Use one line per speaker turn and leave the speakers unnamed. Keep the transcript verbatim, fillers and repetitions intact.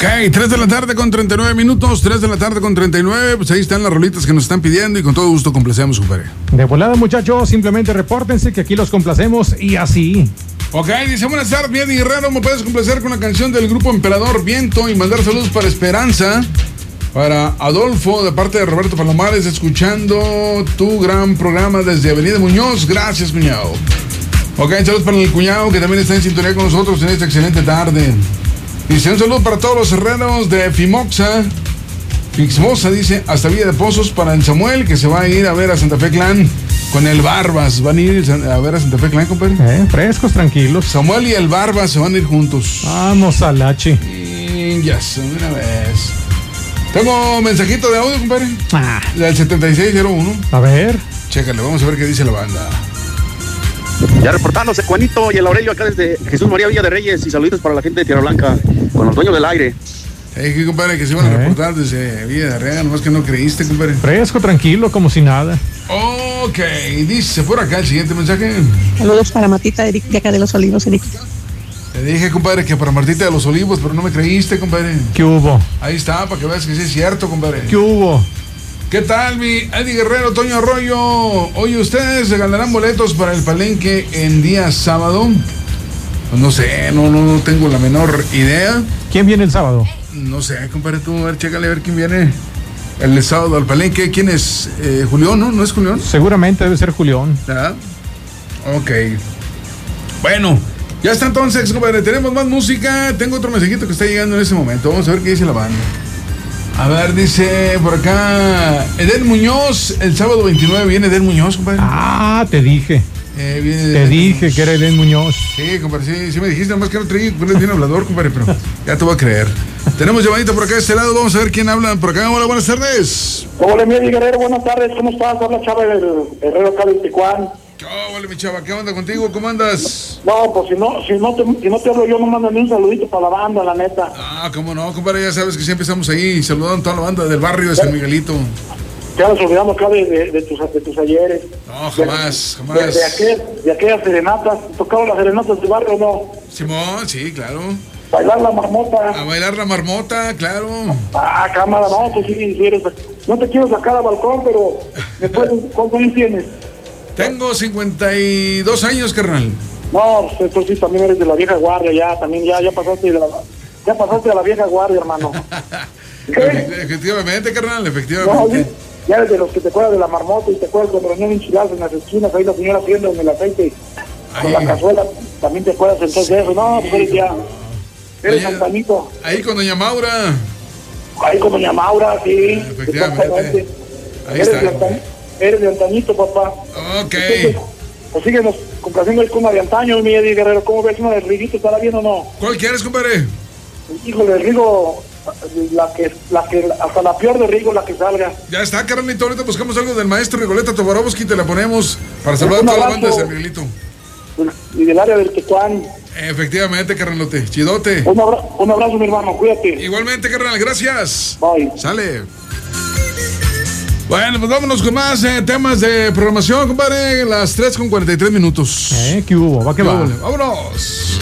Ok, tres de la tarde con treinta y nueve minutos, tres de la tarde con treinta y nueve, pues ahí están las rolitas que nos están pidiendo y con todo gusto complacemos, compadre.
De volada, muchachos, simplemente repórtense que aquí los complacemos y así.
Ok, dice, buenas tardes, bien Guerrero, ¿me puedes complacer con la canción del grupo Emperador Viento y mandar saludos para Esperanza, para Adolfo, de parte de Roberto Palomares, escuchando tu gran programa desde Avenida Muñoz? Gracias, cuñado. Ok, saludos para el cuñado que también está en sintonía con nosotros en esta excelente tarde. Dice, un saludo para todos los herreros de Fimoxa, Fixmosa, dice, hasta Villa de Pozos, para el Samuel, que se va a ir a ver a Santa Fe Clan con el Barbas. ¿Van a ir a ver a Santa Fe Clan, compadre?
Eh, frescos, tranquilos.
Samuel y el Barbas se van a ir juntos.
Vamos al H.
Y ya son una vez. Tengo mensajito de audio, compadre.
Ah.
Del setenta y seis cero uno.
A ver.
Chécale, vamos a ver qué dice la banda.
Ya reportándose Juanito y el Aurelio acá desde Jesús María Villa de Reyes, y saluditos para la gente de Tierra Blanca con los dueños del aire.
Eh, que compadre, que se iban a
¿Eh?
reportar desde Villa de Reyes, nomás que no creíste, compadre.
Fresco, tranquilo, como si nada.
Ok, dice por acá el siguiente mensaje.
Saludos para Matita Eric, de acá de Los Olivos, Eric.
Te dije, compadre, que para Martita de los Olivos, pero no me creíste, compadre.
¿Qué hubo?
Ahí está, para que veas que sí es cierto, compadre.
¿Qué hubo?
¿Qué tal, mi Eddie Guerrero, Toño Arroyo? Oye, ¿ustedes se ganarán boletos para el palenque en día sábado? Pues no sé, no, no, no tengo la menor idea.
¿Quién viene el sábado?
No sé, compadre, tú, a ver, chécale a ver quién viene el sábado al palenque. ¿Quién es? Eh, ¿Julián, no? ¿No es Julián?
Seguramente debe ser Julián.
¿Ah? Ok. Bueno, ya está entonces, compadre. Tenemos más música. Tengo otro mensajito que está llegando en ese momento. Vamos a ver qué dice la banda. A ver, dice por acá Edén Muñoz, el sábado veintinueve viene Edén Muñoz, compadre.
Ah, te dije.
Eh, viene
Te
Edén
dije
Muñoz.
que era Edén Muñoz.
Sí, compadre, sí, sí me dijiste, nomás que no traí, no bien hablador, compadre, pero ya te voy a creer. Tenemos llamadita por acá de este lado, vamos a ver quién habla por acá. Hola, buenas tardes.
Hola, mi Guerrero, buenas tardes, ¿cómo estás? Habla Chava, el herrero acá de Tijuana.
¿Qué hola, mi chava? ¿Qué onda contigo? ¿Cómo andas?
No, pues si no, si no te, si no te hablo yo, no mando ni un saludito para la banda, la neta.
Ah, cómo no, compadre, ya sabes que siempre estamos ahí saludando a toda la banda del barrio de San Miguelito.
Ya nos olvidamos acá de, de, de, tus, de tus ayeres.
No, jamás,
de,
jamás.
De, de, aquel, de aquellas serenatas, ¿tocaron las serenatas del barrio o no?
Simón, sí, claro.
Bailar la marmota.
A bailar la marmota, claro.
Ah, cámara, no, pues sí, sí eres. No te quiero sacar al balcón, pero después, ¿cuántos años tienes?
Tengo cincuenta y dos años, carnal.
No, pues tú sí también eres de la vieja guardia, ya, también, ya, ya pasaste de la, ya pasaste a la vieja guardia, hermano. ¿Qué?
Efectivamente, carnal,
No,
efectivamente.
ya eres de los que te acuerdas de la marmota y te acuerdas cuando venían enchiladas en las esquinas, ahí la señora haciendo en el aceite con
Ay.
la cazuela, también te acuerdas entonces de eso. No, pues eres ya, eres
Oye,
Santanito.
Ahí con doña Maura.
Ahí con doña Maura, sí.
Efectivamente.
exactamente.
Ahí
Eres
está.
de Antañito, eres de Antañito, papá.
Ok.
Entonces, pues síguenos complaciendo ahí con una de antaño, mi Eddie Guerrero. ¿Cómo ves una de Riguito? ¿Estará bien o no?
¿Cuál quieres, compadre?
Híjole, Rigo, la que, la que, hasta la peor de Rigo, la que salga.
Ya está, carnalito. Ahorita buscamos algo del maestro Rigoleta Tobarovsky y te la ponemos para saludar a
Un
toda la banda de
abrazo.
San Miguelito.
Y del área del Tecuán.
Efectivamente, carnalote. Chidote.
Un, abra un abrazo, mi hermano, cuídate.
Igualmente, carnal, gracias.
Bye.
Sale. Bueno, pues vámonos con más eh, temas de programación, compadre. Las tres con cuarenta y tres minutos.
¿Eh? ¿Qué hubo? Va que va.
Vámonos.